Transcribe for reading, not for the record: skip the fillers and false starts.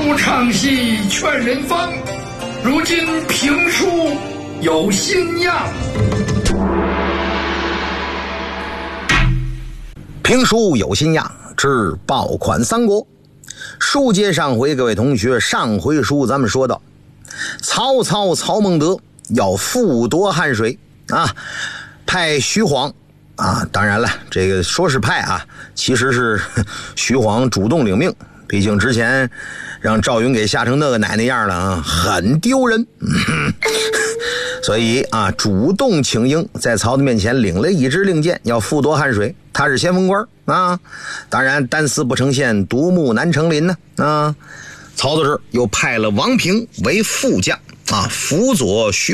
书唱戏劝人方，如今评书有新样。 评书有新样之爆款三国。书接上回，各位同学，上回书咱们说到曹操曹孟德要复夺汉水啊，派徐晃啊，当然了，这个说是派啊，其实是徐晃主动领命，毕竟之前让赵云给吓成那个奶奶样了啊，很丢人。所以啊，主动请缨，在曹操面前领了一支令箭，要复夺汉水。他是先锋官啊，当然单丝不成线，独木难成林呢啊。曹操这又派了王平为副将啊，辅佐徐